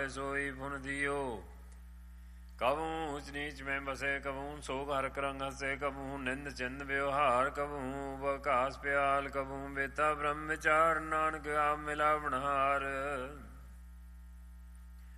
सोई पुन दियो। कबहू ऊंच नीच में बसे, कबहू सोग हर करंग हसे, कबहू निंद चिंद व्यवहार, कबहू बकास प्याल, कबहू बेता ब्रह्म विचार, नानक आप मिला बनहार।